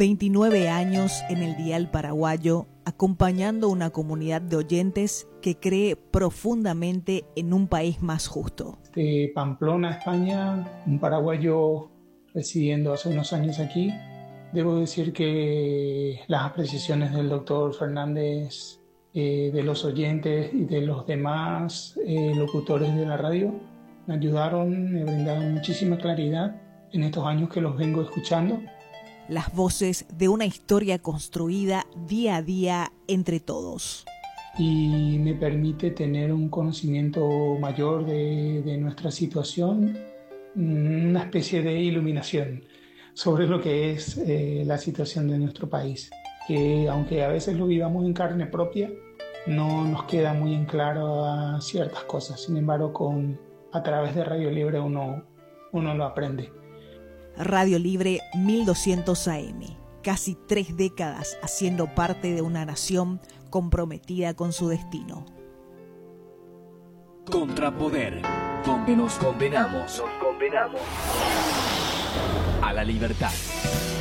29 años en el dial paraguayo, acompañando una comunidad de oyentes que cree profundamente en un país más justo. De Pamplona, España, un paraguayo residiendo hace unos años aquí. Debo decir que las apreciaciones del doctor Fernández, de los oyentes y de los demás locutores de la radio me ayudaron, me brindaron muchísima claridad en estos años que los vengo escuchando. Las voces de una historia construida día a día entre todos. Y me permite tener un conocimiento mayor de nuestra situación, una especie de iluminación sobre lo que es la situación de nuestro país, que aunque a veces lo vivamos en carne propia, no nos queda muy en claro a ciertas cosas. Sin embargo, a través de Radio Libre uno lo aprende. Radio Libre 1200 AM, casi 3 décadas haciendo parte de una nación comprometida con su destino. Contrapoder, donde nos condenamos a la libertad.